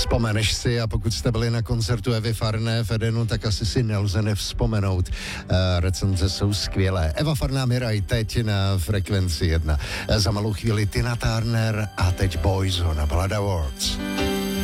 Vzpomeneš si, a pokud jste byli na koncertu Evy Farné v Edenu, tak asi si nelze nevzpomenout. Recenze jsou skvělé. Eva Farná Miraj teď na Frekvenci 1. Za malou chvíli Tina Turner a teď Boyzone na Blood Awards.